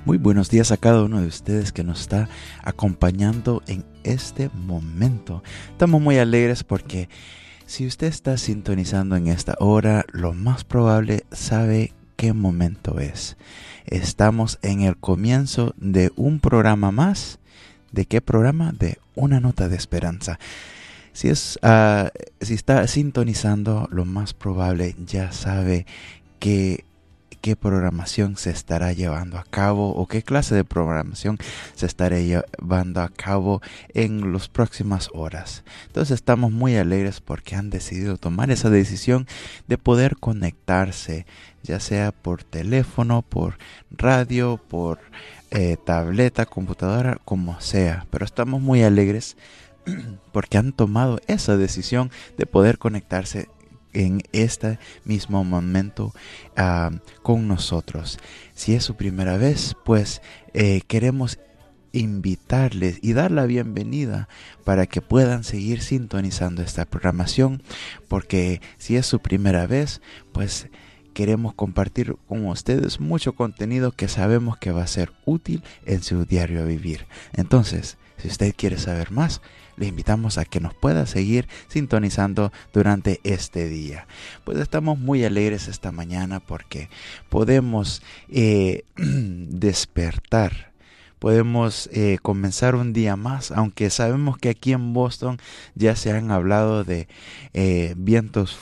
Muy buenos días a cada uno de ustedes que nos está acompañando en este momento. Estamos muy alegres porque si usted está sintonizando en esta hora, lo más probable sabe qué momento es. Estamos en el comienzo de un programa más. ¿De qué programa? De Una Nota de Esperanza. Si está sintonizando, lo más probable ya sabe qué programación se estará llevando a cabo o qué clase de programación se estará llevando a cabo en las próximas horas. Entonces estamos muy alegres porque han decidido tomar esa decisión de poder conectarse, ya sea por teléfono, por radio, por tableta, computadora, como sea. Pero estamos muy alegres porque han tomado esa decisión de poder conectarse en este mismo momento con nosotros. Si es su primera vez, pues queremos invitarles y dar la bienvenida para que puedan seguir sintonizando esta programación, porque si es su primera vez, pues queremos compartir con ustedes mucho contenido que sabemos que va a ser útil en su diario vivir. Entonces, si usted quiere saber más, le invitamos a que nos pueda seguir sintonizando durante este día. Pues estamos muy alegres esta mañana porque podemos despertar. Podemos comenzar un día más, aunque sabemos que aquí en Boston ya se han hablado de vientos